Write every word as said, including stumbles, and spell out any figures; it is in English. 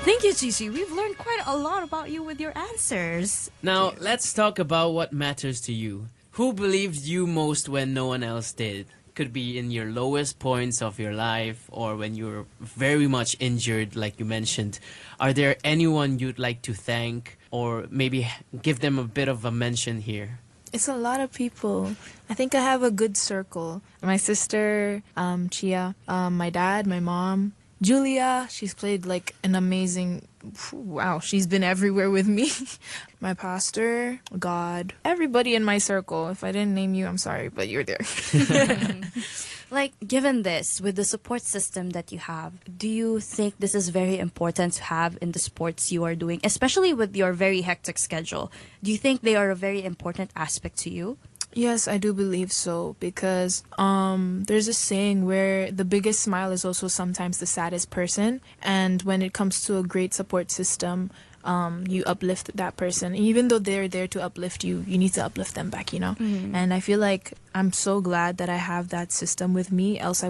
Thank you, Gigi. We've learned quite a lot about you with your answers. Now, let's talk about what matters to you. Who believed you most when no one else did? Could be in your lowest points of your life or when you're very much injured, like you mentioned. Are there anyone you'd like to thank or maybe give them a bit of a mention here? It's a lot of people. I think I have a good circle. My sister, um, Chia, um, my dad, my mom, Julia. She's played like an amazing... Wow, she's been everywhere with me. My pastor, God, everybody in my circle. If I didn't name you, I'm sorry, but you're there. Like, given this, with the support system that you have, do you think this is very important to have in the sports you are doing, especially with your very hectic schedule? Do you think they are a very important aspect to you? Yes, I do believe so, because um, there's a saying where the biggest smile is also sometimes the saddest person. And when it comes to a great support system, um, you uplift that person. Even though they're there to uplift you, you need to uplift them back, you know? Mm-hmm. And I feel like I'm so glad that I have that system with me, else I